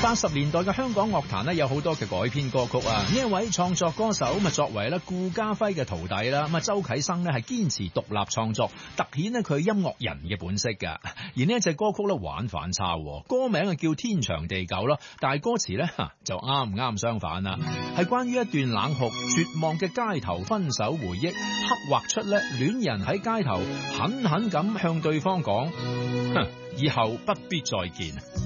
80年代嘅香港樂壇咧有好多嘅改編歌曲啊！呢一位創作歌手咁啊，作為咧顧嘉輝嘅徒弟啦，咁啊周啟生咧係堅持獨立創作，突顯咧佢音樂人嘅本色噶。而呢一隻歌曲咧玩反差，歌名啊叫天長地久咯，但係歌詞咧就啱相反啦，係關於一段冷酷絕望嘅街頭分手回憶，刻畫出咧戀人喺街頭狠狠咁向對方講：以後不必再見。